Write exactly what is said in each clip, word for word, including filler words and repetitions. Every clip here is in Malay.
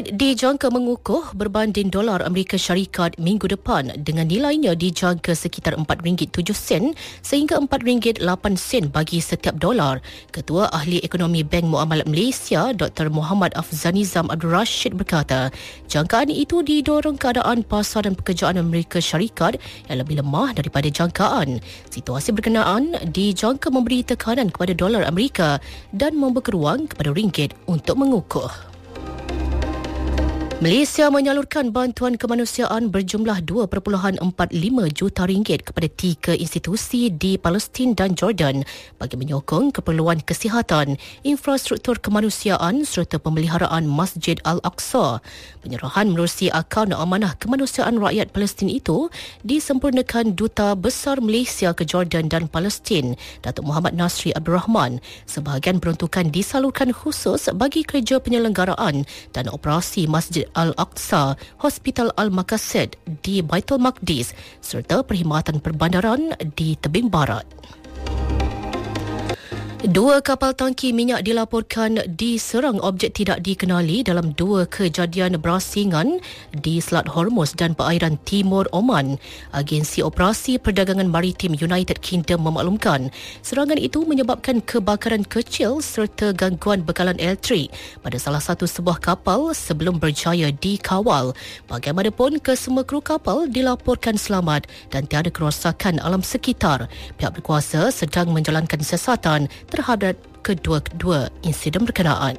dijangka mengukuh berbanding dolar Amerika Syarikat minggu depan dengan nilainya dijangka sekitar empat ringgit tujuh sen sehingga empat ringgit lapan sen bagi setiap dolar. Ketua Ahli Ekonomi Bank Muamalat Malaysia Doktor Muhammad Afzanizam Abdul Rashid berkata, jangkaan itu didorong keadaan pasar dan pekerjaan Amerika Syarikat yang lebih lemah daripada jangkaan. Situasi berkenaan dijangka memberi tekanan kepada dolar Amerika dan membuka ruang kepada ringgit untuk mengukuh. Malaysia menyalurkan bantuan kemanusiaan berjumlah dua perpuluhan empat lima juta ringgit kepada tiga institusi di Palestin dan Jordan bagi menyokong keperluan kesihatan, infrastruktur kemanusiaan serta pemeliharaan Masjid Al-Aqsa. Penyerahan menerusi akaun amanah kemanusiaan rakyat Palestin itu disempurnakan Duta Besar Malaysia ke Jordan dan Palestin, Datuk Muhammad Nasri Abdul Rahman. Sebahagian peruntukan disalurkan khusus bagi kerja penyelenggaraan dan operasi Masjid Al-Aqsa, Hospital Al-Maqasid di Baitul Maqdis serta perkhidmatan perbandaran di tebing barat. Dua kapal tangki minyak dilaporkan diserang objek tidak dikenali dalam dua kejadian berasingan di Selat Hormuz dan perairan Timur Oman. Agensi Operasi Perdagangan Maritim United Kingdom memaklumkan serangan itu menyebabkan kebakaran kecil serta gangguan bekalan elektrik pada salah satu sebuah kapal sebelum berjaya dikawal. Bagaimanapun, kesemua kru kapal dilaporkan selamat dan tiada kerosakan alam sekitar. Pihak berkuasa sedang menjalankan siasatan terhadap kedua-kedua insiden berkenaan.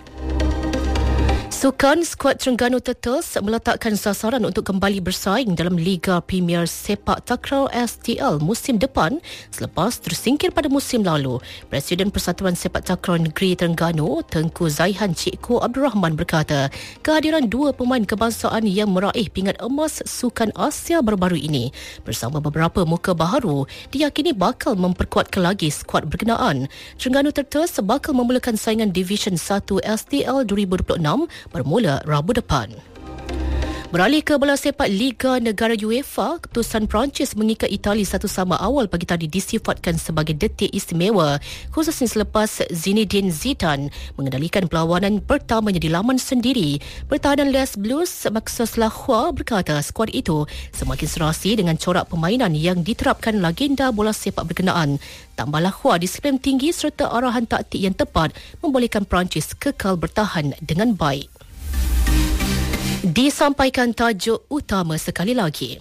Sukan skuad Terengganu Turtles meletakkan sasaran untuk kembali bersaing dalam Liga Premier Sepak Takraw S T L musim depan selepas tersingkir pada musim lalu. Presiden Persatuan Sepak Takraw Negeri Terengganu, Tengku Zaihan Cikgu Abdul Rahman berkata, kehadiran dua pemain kebangsaan yang meraih pingat emas Sukan Asia baru-baru ini bersama beberapa muka baharu diyakini bakal memperkuatkan lagi skuad berkenaan. Terengganu Turtles bakal memulakan saingan Division satu S T L dua ribu dua puluh enam bermula Rabu depan. Beralih ke bola sepak Liga Negara UEFA, keputusan Perancis mengikat Itali satu sama awal pagi tadi disifatkan sebagai detik istimewa, khususnya selepas Zinedine Zidane mengendalikan perlawanan pertamanya di laman sendiri. Pertahanan Les Blues Maxence Lacroix berkata skuad itu semakin serasi dengan corak permainan yang diterapkan legenda bola sepak berkenaan. Tambah Lacroix disiplin tinggi serta arahan taktik yang tepat membolehkan Perancis kekal bertahan dengan baik. Disampaikan tajuk utama sekali lagi.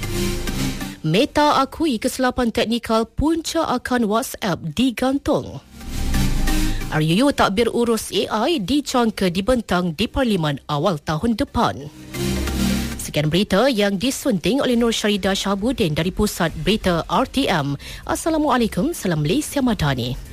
Meta akui kesilapan teknikal punca akan WhatsApp digantung. R U U takbir urus A I dicangka dibentang di Parlimen awal tahun depan. Sekian berita yang disunting oleh Nur Syarida Shahabudin dari Pusat Berita R T M. Assalamualaikum, salam Malaysia Madani.